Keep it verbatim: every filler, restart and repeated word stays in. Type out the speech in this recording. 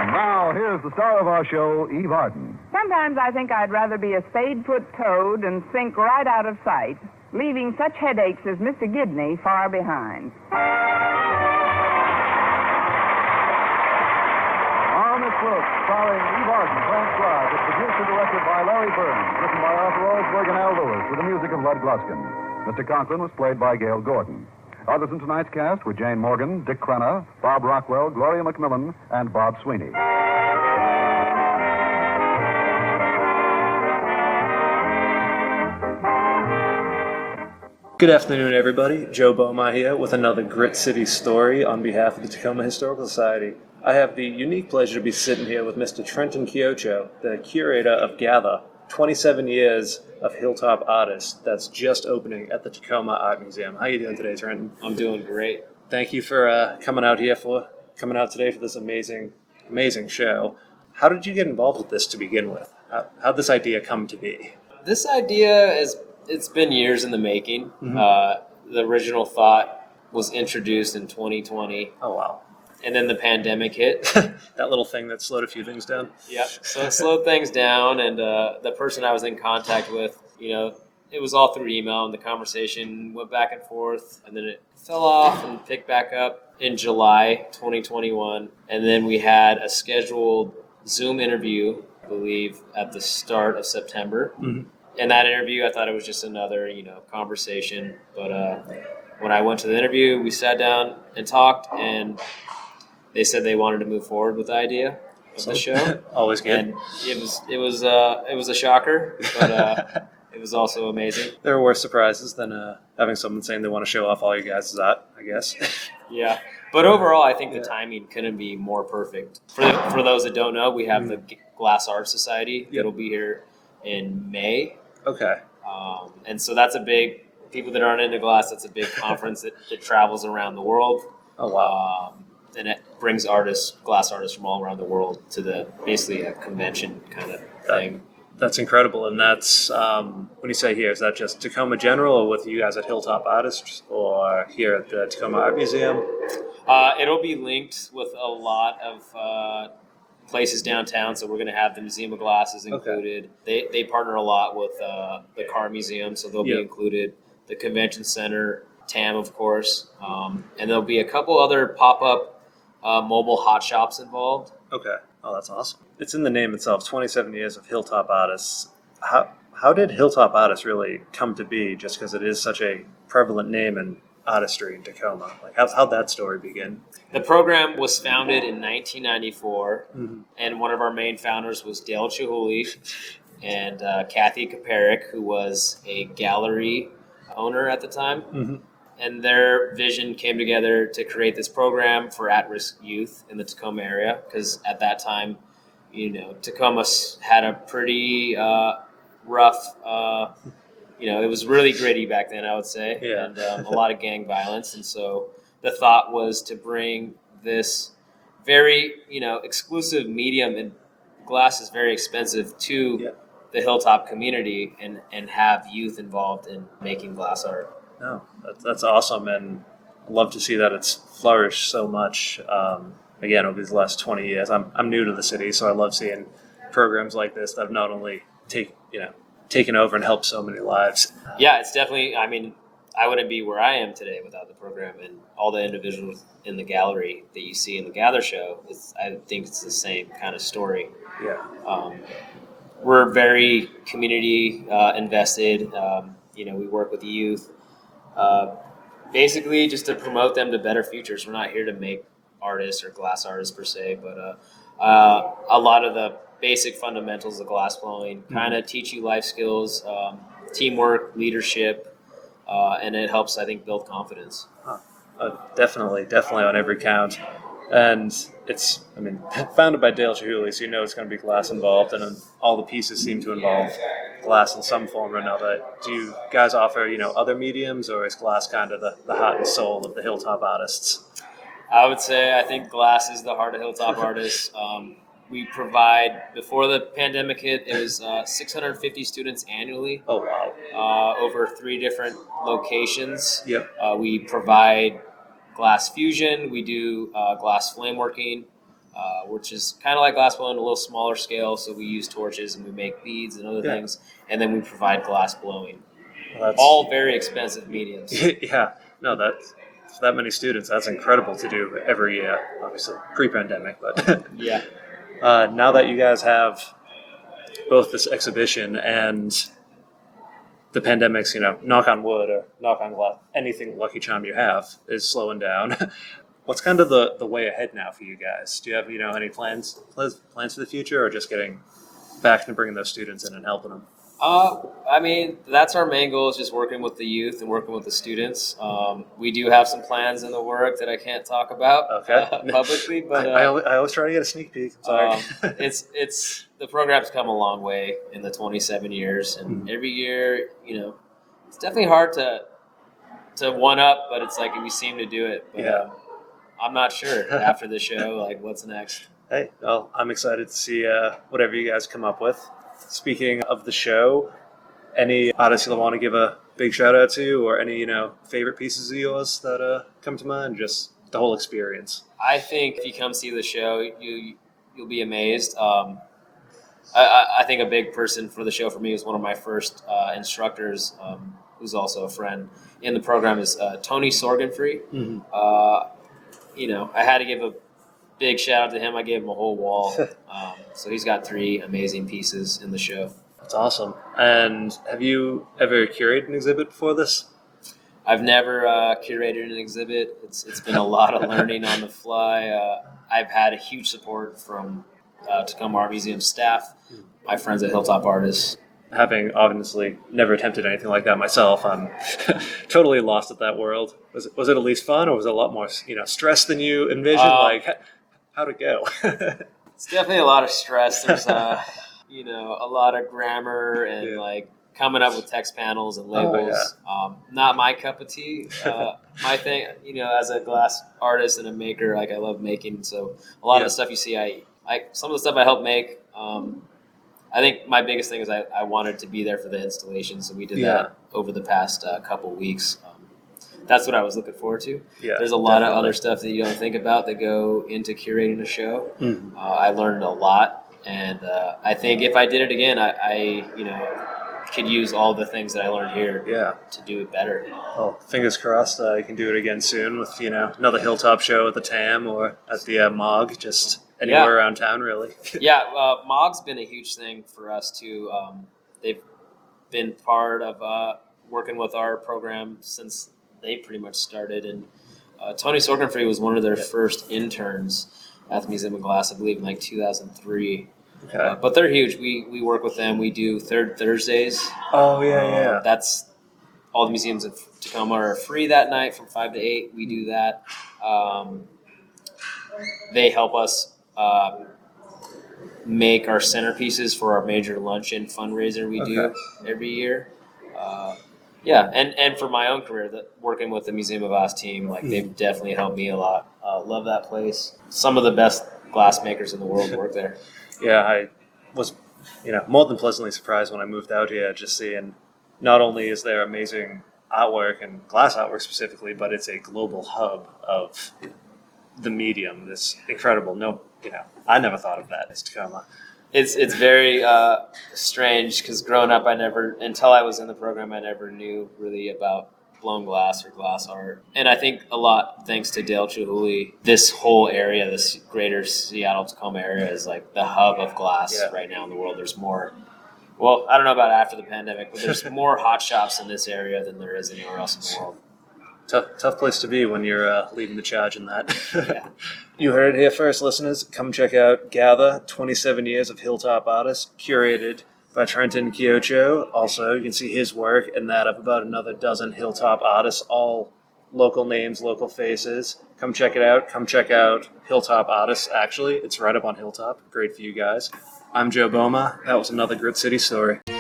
Now, here's the star of our show, Eve Arden. Sometimes I think I'd rather be a spade-foot toad and sink right out of sight, leaving such headaches as Mister Gidney far behind. On its look, starring Eve Arden, Frank Clark, it's produced and directed by Larry Burns, written by Arthur Oldsberg and Al Lewis, with the music of Lud Gluskin. Mister Conklin was played by Gail Gordon. Others in tonight's cast were Jane Morgan, Dick Crenna, Bob Rockwell, Gloria McMillan, and Bob Sweeney. Good afternoon, everybody. Joe Boma here with another Grit City story on behalf of the Tacoma Historical Society. I have the unique pleasure to be sitting here with Mister Trenton Kiocho, the curator of Gather, twenty-seven years of Hilltop Artists that's just opening at the Tacoma Art Museum. How are you doing today, Trenton? I'm doing great. Thank you for uh, coming out here for coming out today for this amazing, amazing show. How did you get involved with this to begin with? How how'd this idea come to be? This idea is it's been years in the making. Mm-hmm. Uh, the original thought was introduced in twenty twenty. Oh wow! And then the pandemic hit. That little thing that slowed a few things down. Yep. So it slowed things down, and uh, the person I was in contact with, you know, it was all through email, and the conversation went back and forth, and then it fell off and picked back up in July twenty twenty-one, and then we had a scheduled Zoom interview, I believe, at the start of September. Mm-hmm. In that interview, I thought it was just another, you know, conversation, but uh, when I went to the interview, we sat down and talked, and they said they wanted to move forward with the idea of the show. Always good. And it was it was uh, it was a shocker, but uh, it was also amazing. There are worse surprises than uh, having someone saying they want to show off all you guys' art, I guess. Yeah, but overall, I think Yeah. the timing couldn't be more perfect. For the, for those that don't know, we have the Glass Art Society. Yep. It'll be here in May, Okay. um, and so that's a big. People that aren't into glass, that's a big conference that, that travels around the world. Oh wow. Um, and it brings artists, glass artists from all around the world to the basically a convention kind of thing. That's incredible. And that's, um, when you say here, is that just Tacoma General or with you guys at Hilltop Artists or here at the Tacoma Art Museum? Uh, it'll be linked with a lot of uh, places downtown. So we're going to have the Museum of Glasses included. Okay. They they partner a lot with uh, the Car Museum, so they'll Yep. be included. The Convention Center, T A M, of course. Um, and there'll be a couple other pop-up uh, mobile hot shops involved. Okay. Oh, that's awesome. It's in the name itself, twenty-seven years of Hilltop Artists. How how did Hilltop Artists really come to be, just because it is such a prevalent name in artistry in Tacoma? Like, how, how'd that story begin? The program was founded in nineteen ninety-four, Mm-hmm. and one of our main founders was Dale Chihuly and uh, Kathy Kaparik, who was a gallery owner at the time. Mm-hmm. And their vision came together to create this program for at-risk youth in the Tacoma area, because at that time, you know, Tacoma had a pretty uh, rough, uh, you know, it was really gritty back then, I would say, Yeah. and um, a lot of gang violence. And so the thought was to bring this very, you know, exclusive medium, and glass is very expensive, to Yeah. the Hilltop community, and, and have youth involved in making glass art. No, that's, that's awesome, and I love to see that it's flourished so much. Um, again, over these last twenty years, I'm I'm new to the city, so I love seeing programs like this that have not only take you know taken over and helped so many lives. Yeah, it's definitely. I mean, I wouldn't be where I am today without the program, and all the individuals in the gallery that you see in the Gather show. It's, I think it's the same kind of story. Yeah, Um, we're very community uh, invested. Um, you know, we work with the youth. Uh, basically just to promote them to better futures. We're not here to make artists or glass artists per se, but uh, uh, a lot of the basic fundamentals of glass blowing kind of teach you life skills, um, teamwork, leadership, uh, and it helps, I think, build confidence. uh, definitely, definitely on every count. And it's, I mean, founded by Dale Chihuly, so you know it's going to be glass involved, and all the pieces seem to involve glass in some form or another. Do you guys offer, you know, other mediums, or is glass kind of the, the heart and soul of the Hilltop Artists? I would say I think glass is the heart of Hilltop Artists. Um, we provide, before the pandemic hit, it was uh, six hundred fifty students annually. Oh, wow. Uh, over three different locations. Yep. Uh, we provide glass fusion. We do uh, glass flame working. uh, which is kind of like glass blowing, a little smaller scale. So we use torches and we make beads and other Yeah. things, and then we provide glass blowing. Well, that's, All very expensive mediums. yeah, no, that's for that many students. That's incredible to do every year. Obviously, pre-pandemic, but Yeah. uh, now that you guys have both this exhibition and the pandemic's, you know, knock on wood or knock on glass, anything Lucky Charm you have is slowing down. What's kind of the, the way ahead now for you guys? Do you have, you know, any plans plans plans for the future, or just getting back and bringing those students in and helping them? Uh, I mean, that's our main goal, is just working with the youth and working with the students. Um, we do have some plans in the work that I can't talk about Okay. uh, publicly, but I, I, uh, always, I always try to get a sneak peek. I'm sorry. um, it's it's the program's come a long way in the twenty-seven years, and Mhm. every year, you know, it's definitely hard to to one up, but it's like we seem to do it. But, Yeah. um, I'm not sure after the show, like what's next. Hey, well, I'm excited to see uh, whatever you guys come up with. Speaking of the show, any artists you want to give a big shout out to, or any, you know, favorite pieces of yours that uh, come to mind? Just the whole experience. I think if you come see the show, you you'll be amazed. Um, I, I, I think a big person for the show for me was one of my first uh, instructors, um, who's also a friend in the program, is uh, Tony Sorgenfree. Mm-hmm. Uh, you know, I had to give a big shout out to him. I gave him a whole wall. Um, so he's got three amazing pieces in the show. That's awesome. And have you ever curated an exhibit before this? I've never uh, curated an exhibit. It's it's been a lot of learning on the fly. Uh, I've had a huge support from uh, Tacoma Art Museum staff, my friends at Hilltop Artists. Having obviously never attempted anything like that myself, I'm totally lost at that world. Was it, was it at least fun, or was it a lot more, you know, stress than you envisioned? Uh, like, h- how'd it go? It's definitely a lot of stress. There's uh, you know, a lot of grammar and Yeah. like coming up with text panels and Oh, labels. um, not my cup of tea. Uh, my thing, you know, as a glass artist and a maker, like I love making. So a lot Yeah. of the stuff you see, I, I some of the stuff I help make. Um, I think my biggest thing is I, I wanted to be there for the installation, so we did Yeah. that over the past uh, couple weeks. Um, that's what I was looking forward to. Yeah, There's a lot of definitely. other stuff that you don't think about that go into curating a show. Mhm. Uh, I learned a lot, and uh, I think if I did it again, I, I you know could use all the things that I learned here Yeah. to do it better. Well, fingers crossed uh, you can do it again soon with, you know, another Hilltop show at the T A M or at the uh, Mog, just anywhere Yeah. around town, really. Yeah, uh, Mog's been a huge thing for us too. Um, they've been part of uh, working with our program since they pretty much started. And uh, Tony Sorgenfree was one of their first interns at the Museum of Glass, I believe, in like two thousand three. Okay. Uh, but they're huge. We we work with them. We do Third Thursdays. Oh, yeah, Uh, yeah. that's all the museums in Tacoma are free that night from five to eight. We do that. Um, they help us um, make our centerpieces for our major luncheon fundraiser we do Okay. every year. Uh, yeah, and, and for my own career, that working with the Museum of Glass team, like they've definitely helped me a lot. Uh, love that place. Some of the best glass makers in the world work there. Yeah, I was, you know, more than pleasantly surprised when I moved out here, just seeing not only is there amazing artwork and glass artwork specifically, but it's a global hub of the medium. That's incredible. No, you know, I never thought of that as Tacoma. It's it's very uh, strange because growing up, I never, until I was in the program, I never knew really about blown glass or glass art. And I think a lot thanks to Dale Chihuly, this whole area, this greater Seattle Tacoma area is like the hub of glass Yeah. right now in the world. There's more, well, I don't know about after the pandemic, but there's more hot shops in this area than there is anywhere else in the world. Tough, tough place to be when you're uh, leading the charge in that. Yeah. You heard it here first, listeners. Come check out Gather, twenty-seven years of Hilltop artists, curated by Trenton Kyocho. Also, you can see his work and that of about another dozen Hilltop artists, all local names, local faces. Come check it out. Come check out Hilltop Artists, actually. It's right up on Hilltop. Great for you guys. I'm Joe Boma. That was another Grit City story.